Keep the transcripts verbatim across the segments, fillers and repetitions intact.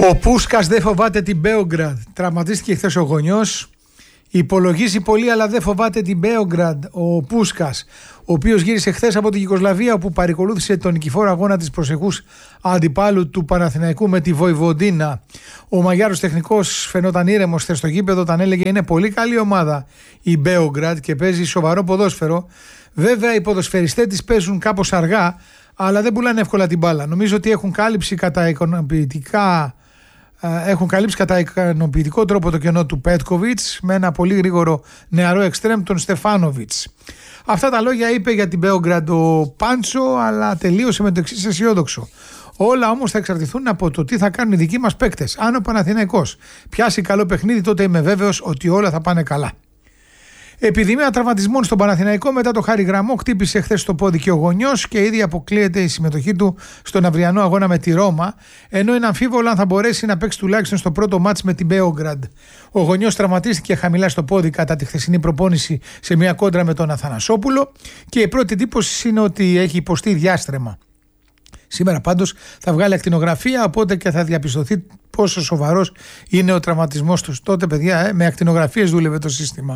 Ο Πούσκας δεν φοβάται την Μπέογκραντ. Τραυματίστηκε χθες ο γονιός. Υπολογίζει πολύ, αλλά δεν φοβάται την Μπέογκραντ. Ο Πούσκας, ο οποίος γύρισε χθες από την Ιουγκοσλαβία, όπου παρακολούθησε τον νικηφόρο αγώνα της προσεχούς αντιπάλου του Παναθηναϊκού με τη Βοϊβοντίνα. Ο Μαγιάρος τεχνικός φαινόταν ήρεμος χθες στο γήπεδο όταν έλεγε: είναι πολύ καλή ομάδα η Μπέογκραντ και παίζει σοβαρό ποδόσφαιρο. Βέβαια, οι ποδοσφαιριστές της παίζουν κάπως αργά, αλλά δεν πουλάνε εύκολα την μπάλα. Νομίζω ότι έχουν κάλυψει κατά ικανοποιητικά. Έχουν καλύψει κατά ικανοποιητικό τρόπο το κενό του Πέτκοβιτς με ένα πολύ γρήγορο νεαρό εξτρέμ, τον Στεφάνοβιτς. Αυτά τα λόγια είπε για την Μπέογκραντ ο Πάντσο, αλλά τελείωσε με το εξής αισιόδοξο. Όλα όμως θα εξαρτηθούν από το τι θα κάνουν οι δικοί μας παίκτες. Αν ο Παναθηναϊκός πιάσει καλό παιχνίδι, τότε είμαι βέβαιος ότι όλα θα πάνε καλά. Επιδημία τραυματισμών στον Παναθηναϊκό μετά το Χάρη Γραμμό. Χτύπησε χθες το πόδι και ο γονιός και ήδη αποκλείεται η συμμετοχή του στον αυριανό αγώνα με τη Ρώμα. Ενώ είναι αμφίβολο αν θα μπορέσει να παίξει τουλάχιστον στο πρώτο μάτς με την Μπέογκραντ. Ο γονιός τραυματίστηκε χαμηλά στο πόδι κατά τη χθεσινή προπόνηση σε μια κόντρα με τον Αθανασόπουλο και η πρώτη εντύπωση είναι ότι έχει υποστεί διάστρεμα. Σήμερα πάντως θα βγάλει ακτινογραφία, οπότε και θα διαπιστωθεί πόσο σοβαρός είναι ο τραυματισμός τους. Τότε, παιδιά, ε, με ακτινογραφίες δούλευε το σύστημα.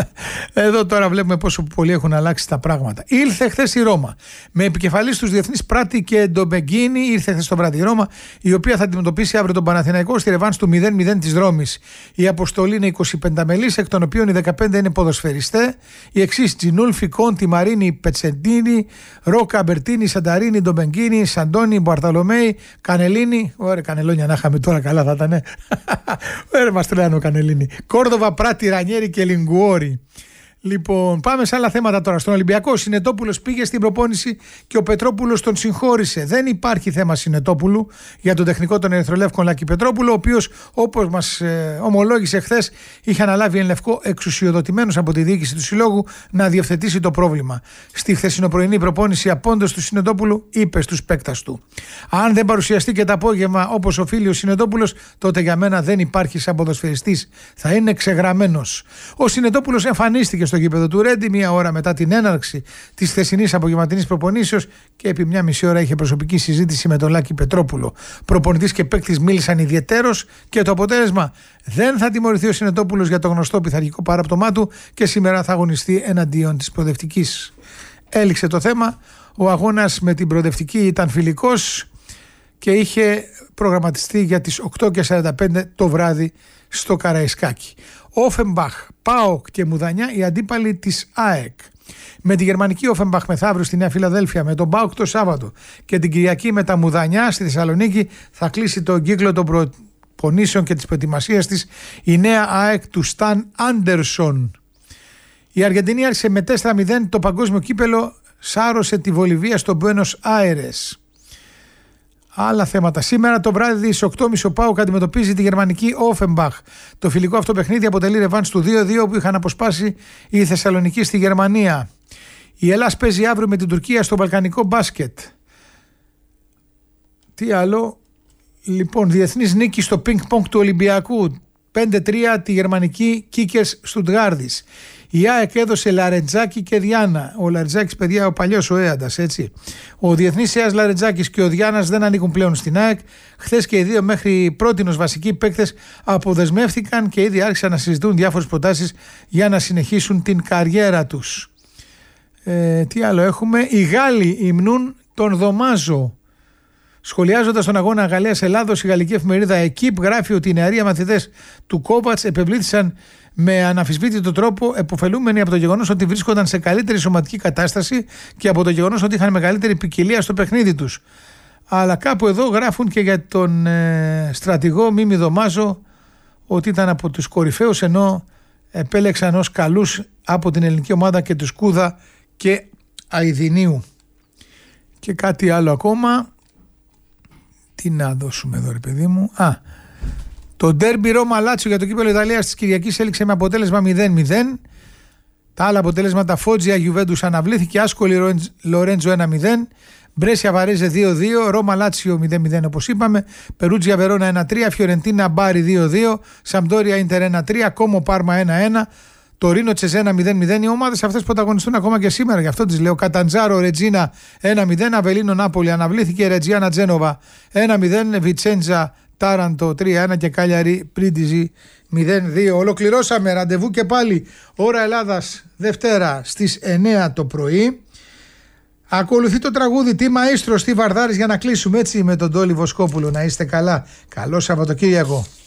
Εδώ τώρα βλέπουμε πόσο πολύ έχουν αλλάξει τα πράγματα. Ήλθε χθες η Ρώμα. Με επικεφαλής τους διεθνείς Πράτη και Ντομπεγκίνη, ήρθε χθες το βράδυ η Ρώμα, η οποία θα αντιμετωπίσει αύριο τον Παναθηναϊκό στη ρεβάνς του μηδέν μηδέν της Ρώμης. Η αποστολή είναι είκοσι πέντε μελής, εκ των οποίων οι δεκαπέντε είναι ποδοσφαιριστές. Οι εξής: Τζινούλφι, Κόντι, Μαρίνι, Πετσεντίνη, Ρόκα, Μπερτίνη, Σανταρίνη, Ντομπεγκίνη, Σαντώνη, Μπαρταλομέη, Κανελίνη. Ωραία, Κανελόνια να είχαμε τώρα. Καλά θα ήταν. Ωραία, μας τρελάνε ο Κανελίνη. Κόρδοβα, Πράτη, Ρανιέρη και Λιγκουόρι. Λοιπόν, πάμε σε άλλα θέματα τώρα. Στον Ολυμπιακό, ο Συνετόπουλος πήγε στην προπόνηση και ο Πετρόπουλος τον συγχώρησε. Δεν υπάρχει θέμα Συνετόπουλου για τον τεχνικό των Ερυθρολεύκων Λάκη Πετρόπουλο, ο οποίος, όπως μας ε, ομολόγησε χθες, είχε αναλάβει εν λευκό εξουσιοδοτημένος από τη διοίκηση του συλλόγου να διευθετήσει το πρόβλημα. Στη χθεσινοπρωινή προπόνηση, απόντος του Συνετόπουλου είπε στους παίκτες του: αν δεν παρουσιαστεί και το απόγευμα όπως οφείλει ο Συνετόπουλος, τότε για μένα δεν υπάρχει σαν ποδοσφαιριστής. Θα είναι ξεγραμμένος. Ο Συνετόπουλος εμφανίστηκε στο γήπεδο του Ρέντι μία ώρα μετά την έναρξη της χθεσινής απογευματινής προπονήσεως και επί μια μισή ώρα είχε προσωπική συζήτηση με τον Λάκη Πετρόπουλο. Προπονητής και παίκτης μίλησαν ιδιαιτέρως και το αποτέλεσμα: δεν θα τιμωρηθεί ο Συνετόπουλος για το γνωστό πειθαρχικό παράπτωμά του και σήμερα θα αγωνιστεί εναντίον της προοδευτικής. Έληξε το θέμα. Ο αγώνας με την προοδευτική ήταν φιλικός και είχε προγραμματιστεί για τις οκτώ και σαράντα πέντε το βράδυ στο Καραϊσκάκι. Όφεμπαχ, ΠΑΟΚ και Μουδανιά οι αντίπαλοι της ΑΕΚ. Με τη γερμανική Όφεμπαχ μεθαύριο στη Νέα Φιλαδέλφια, με τον ΠΑΟΚ το Σάββατο και την Κυριακή με τα Μουδανιά στη Θεσσαλονίκη θα κλείσει τον κύκλο των προπονήσεων και της προετοιμασίας της η νέα ΑΕΚ του Σταν Άντερσον. Η Αργεντινή άρχισε με τέσσερα μηδέν το παγκόσμιο κύπελο, σάρωσε τη Βολιβία στο Μπουένος Άιρες. Άλλα θέματα. Σήμερα το βράδυ στις οκτώ και μισή ο ΠΑΟΚ αντιμετωπίζει τη γερμανική Όφεμπαχ. Το φιλικό αυτό παιχνίδι αποτελεί ρεβάνς του δύο δύο που είχαν αποσπάσει οι Θεσσαλονικοί στη Γερμανία. Η Ελλάς παίζει αύριο με την Τουρκία στο βαλκανικό μπάσκετ. Τι άλλο. Λοιπόν, διεθνής νίκη στο πινκ-πονγκ του Ολυμπιακού. πέντε τρία τη γερμανική Κίκερς Στουτγάρδης. Η ΑΕΚ έδωσε Λαρετζάκη και Διάνα. Ο Λαρετζάκης, παιδιά, ο παλιός ο Έαντας, έτσι. Ο διεθνής Έας Λαρετζάκης και ο Διάνας δεν ανήκουν πλέον στην ΑΕΚ. Χθες και οι δύο μέχρι πρότινος βασικοί παίκτες αποδεσμεύτηκαν και ήδη άρχισαν να συζητούν διάφορες προτάσεις για να συνεχίσουν την καριέρα τους. Ε, τι άλλο έχουμε. Οι Γάλλοι υμνούν τον Δωμάζο. Σχολιάζοντας τον αγώνα Γαλλίας-Ελλάδος, η γαλλική εφημερίδα Εκίπ γράφει ότι οι νεαροί μαθητές του Κόβατς επευλήθησαν με αναμφισβήτητο τρόπο, επωφελούμενοι από το γεγονός ότι βρίσκονταν σε καλύτερη σωματική κατάσταση και από το γεγονός ότι είχαν μεγαλύτερη ποικιλία στο παιχνίδι τους. Αλλά κάπου εδώ γράφουν και για τον ε, στρατηγό Μίμη Δωμάζο ότι ήταν από τους κορυφαίους, ενώ επέλεξαν ως καλούς από την ελληνική ομάδα και του Σκούδα και Αηδινίου. Και κάτι άλλο ακόμα. Τι να δώσουμε εδώ, ρε παιδί μου. Α, το ντέρμπι Ρώμα Λάτσιο για το κύπελλο Ιταλίας της Κυριακής έληξε με αποτέλεσμα μηδέν μηδέν. Τα άλλα αποτέλεσματα: Φότζια Γιουβέντους αναβλήθηκε, Άσκολη Λορέντζο ένα μηδέν, Μπρέσια Βαρέζε δύο δύο, Ρώμα Λάτσιο μηδέν μηδέν όπως είπαμε, Περούτζια Βερόνα ένα τρία, Φιωρεντίνα Μπάρι δύο δύο, Σαμπντόρια Ίντερ ένα τρία, Κόμο Πάρμα ένα ένα, Τωρίνο Τσεζένα μηδέν μηδέν. Οι ομάδες αυτές πρωταγωνιστούν ακόμα και σήμερα, γι' αυτό τις λέω. Καταντζάρο Ρετζίνα ένα μηδέν, Αβελίνο Νάπολη αναβλήθηκε, Ρετζιάνα Τζένοβα ένα μηδέν, Βιτσέντζα Τάραντο τρία ένα και Κάλιαρη Πρίντιζη μηδέν δύο. Ολοκληρώσαμε, ραντεβού και πάλι ώρα Ελλάδας Δευτέρα στις εννέα το πρωί. Ακολουθεί το τραγούδι Τι Μαΐστρος, τι Βαρδάρης, για να κλείσουμε έτσι με τον Τόλι Βοσκόπουλο. Να είστε καλά. Καλό Σαββατοκύριακο.